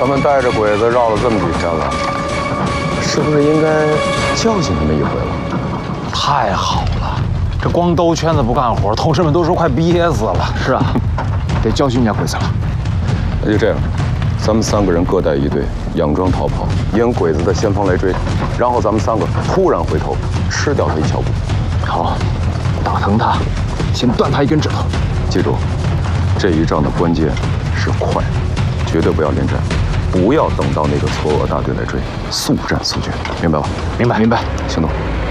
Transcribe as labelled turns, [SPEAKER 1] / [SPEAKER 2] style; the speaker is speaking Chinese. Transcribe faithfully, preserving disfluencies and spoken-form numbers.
[SPEAKER 1] 咱们带着鬼子绕了这么几天了，是不是应该教训他们一回了？
[SPEAKER 2] 太好了，这光兜圈子不干活，同事们都说快憋死了。
[SPEAKER 3] 是啊，得教训一下鬼子了。
[SPEAKER 1] 那就这样，咱们三个人各带一队，佯装逃跑，引鬼子的先锋来追，然后咱们三个突然回头，吃掉他一小股。
[SPEAKER 3] 好，打疼他，先断他一根指头。
[SPEAKER 1] 记住，这一仗的关键是快，绝对不要恋战，不要等到那个错愕大队来追，速战速决，明白吧？
[SPEAKER 3] 明白，明白。
[SPEAKER 1] 行动。